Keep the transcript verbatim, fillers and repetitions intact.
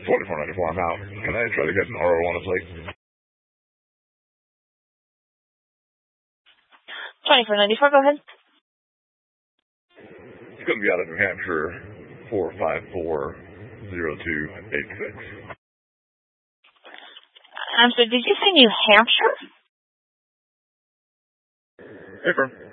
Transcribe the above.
twenty-four ninety-four, I'm out. Can I try to get an R O on a plate? twenty-four ninety-four, go ahead. It's going to be out of New Hampshire, four five four zero two eight six. Um, so did you say New Hampshire? Hey, firm.